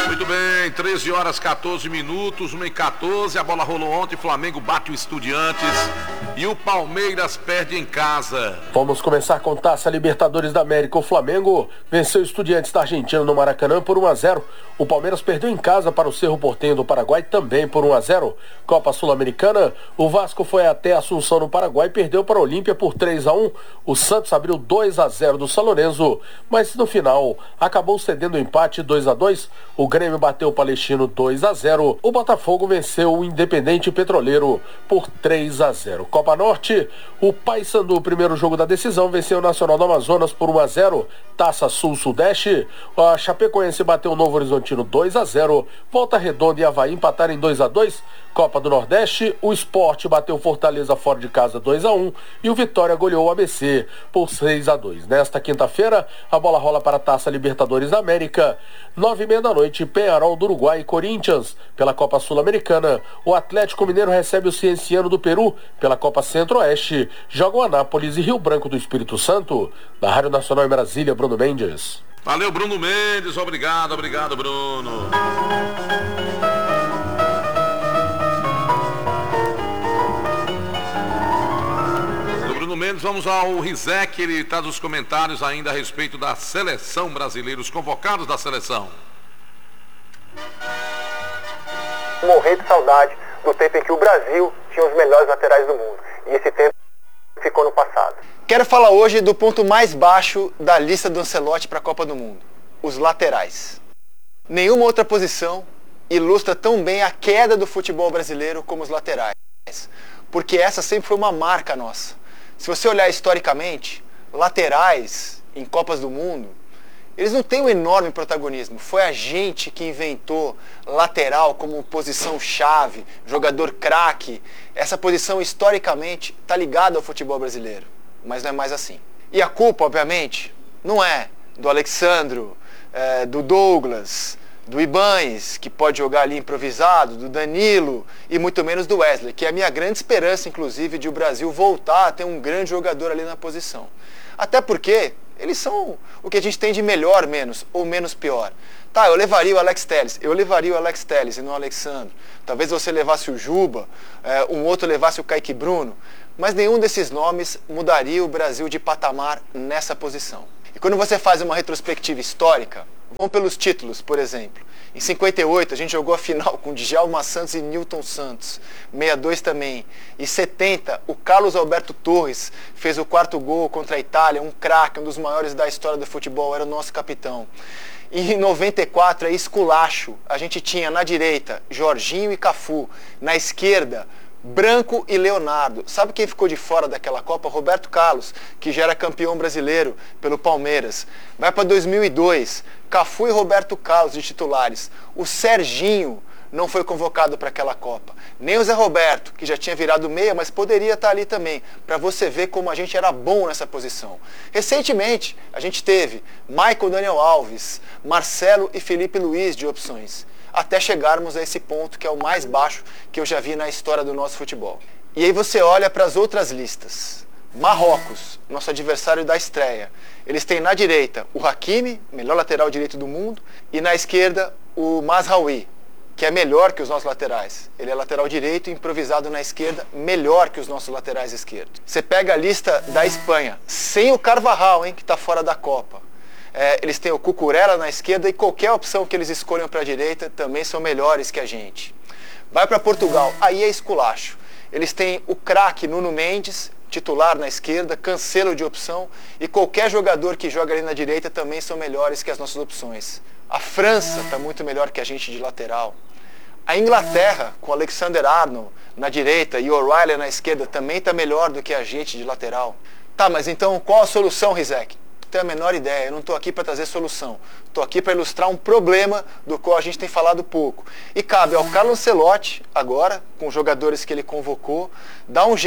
Muito bem, 13 horas 14 minutos, 1h14, a bola rolou ontem, Flamengo bate o Estudiantes e o Palmeiras perde em casa. Vamos começar com Taça Libertadores da América. O Flamengo venceu o Estudiantes da Argentina no Maracanã por 1-0. O Palmeiras perdeu em casa para o Cerro Porteño do Paraguai também por 1-0. Copa Sul-Americana, o Vasco foi até Assunção no Paraguai e perdeu para a Olímpia por 3-1. O Santos abriu 2-0 do São Lourenço, mas no final acabou cedendo o empate 2-2. O Grêmio bateu o Palestino 2-0. O Botafogo venceu o Independente Petroleiro por 3-0. Copa Norte, o Paysandu, o primeiro jogo da decisão, venceu o Nacional do Amazonas por 1-0. Taça Sul-Sudeste, a Chapecoense bateu o Novo Horizontino 2-0. Volta Redonda e Avaí empataram em 2-2. Copa do Nordeste, o Sport bateu Fortaleza fora de casa 2-1 e o Vitória goleou o ABC por 6-2. Nesta quinta-feira, a bola rola para a Taça Libertadores da América. 9h30 da noite, Peñarol do Uruguai e Corinthians. Pela Copa Sul-Americana, o Atlético Mineiro recebe o Cienciano do Peru. Pela Copa Centro-Oeste, jogam Anápolis e Rio Branco do Espírito Santo. Da Rádio Nacional em Brasília, Bruno Mendes. Valeu, Bruno Mendes, obrigado, Bruno. Mendes, vamos ao Rizek, ele traz os comentários ainda a respeito da seleção brasileira, os convocados da seleção. Morrer de saudade do tempo em que o Brasil tinha os melhores laterais do mundo, e esse tempo ficou no passado. Quero falar hoje do ponto mais baixo da lista do Ancelotti para a Copa do Mundo, os laterais. Nenhuma outra posição ilustra tão bem a queda do futebol brasileiro como os laterais, porque essa sempre foi uma marca nossa. Se você olhar historicamente, laterais em Copas do Mundo, eles não têm um enorme protagonismo. Foi a gente que inventou lateral como posição chave, jogador craque. Essa posição historicamente está ligada ao futebol brasileiro, mas não é mais assim. E a culpa, obviamente, não é do Alexandro, do Douglas, do Ibañez, que pode jogar ali improvisado, do Danilo e muito menos do Wesley, que é a minha grande esperança, inclusive, de o Brasil voltar a ter um grande jogador ali na posição. Até porque eles são o que a gente tem de melhor menos, ou menos pior. Tá, eu levaria o Alex Telles e não o Alexandro. Talvez você levasse o Juba, um outro levasse o Kaique Bruno, mas nenhum desses nomes mudaria o Brasil de patamar nessa posição. E quando você faz uma retrospectiva histórica, vamos pelos títulos, por exemplo. Em 58 a gente jogou a final com Djalma Santos e Nilton Santos, 62 também. Em 70 o Carlos Alberto Torres fez o 4º gol contra a Itália, um craque, um dos maiores da história do futebol, era o nosso capitão. E em 94 é esculacho, a gente tinha na direita Jorginho e Cafu, na esquerda Branco e Leonardo. Sabe quem ficou de fora daquela Copa? Roberto Carlos, que já era campeão brasileiro pelo Palmeiras. Vai para 2002, Cafu e Roberto Carlos de titulares. O Serginho não foi convocado para aquela Copa. Nem o Zé Roberto, que já tinha virado meia, mas poderia estar ali também, para você ver como a gente era bom nessa posição. Recentemente, a gente teve Michael Daniel Alves, Marcelo e Felipe Luiz de opções, até chegarmos a esse ponto que é o mais baixo que eu já vi na história do nosso futebol. E aí você olha para as outras listas. Marrocos, nosso adversário da estreia. Eles têm na direita o Hakimi, melhor lateral direito do mundo, e na esquerda o Mazraoui, que é melhor que os nossos laterais. Ele é lateral direito, improvisado na esquerda, melhor que os nossos laterais esquerdos. Você pega a lista da Espanha, sem o Carvajal, que está fora da Copa. Eles têm o Cucurella na esquerda e qualquer opção que eles escolham para a direita também são melhores que a gente. Vai para Portugal, aí é esculacho. Eles têm o craque Nuno Mendes, titular na esquerda, Cancelo de opção, e qualquer jogador que joga ali na direita também são melhores que as nossas opções. A França está muito melhor que a gente de lateral. A Inglaterra, com Alexander-Arnold na direita e O'Reilly na esquerda, também está melhor do que a gente de lateral. Tá, mas então qual a solução, Rizek? Não tenho a menor ideia, eu não estou aqui para trazer solução. Estou aqui para ilustrar um problema do qual a gente tem falado pouco. E cabe ao Carlo Ancelotti, agora, com os jogadores que ele convocou, dar um jeito.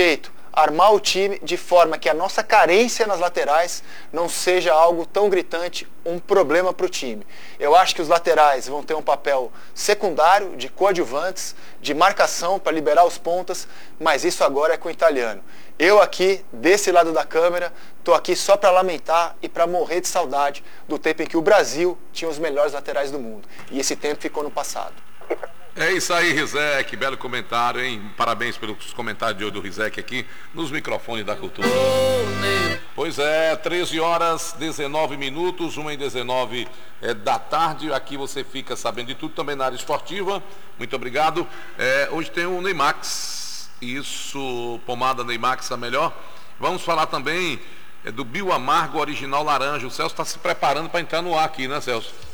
armar o time de forma que a nossa carência nas laterais não seja algo tão gritante, um problema para o time. Eu acho que os laterais vão ter um papel secundário, de coadjuvantes, de marcação para liberar os pontas, mas isso agora é com o italiano. Eu aqui, desse lado da câmera, estou aqui só para lamentar e para morrer de saudade do tempo em que o Brasil tinha os melhores laterais do mundo. E esse tempo ficou no passado. É isso aí, Rizek, belo comentário, hein? Parabéns pelos comentários de hoje do Rizek aqui nos microfones da Cultura. Pois é, 13h19, 1h19 da tarde. Aqui você fica sabendo de tudo também na área esportiva. Muito obrigado. Hoje tem o Neymax, isso, pomada Neymax a melhor. Vamos falar também do Bioamargo Original Laranja. O Celso está se preparando para entrar no ar aqui, né, Celso?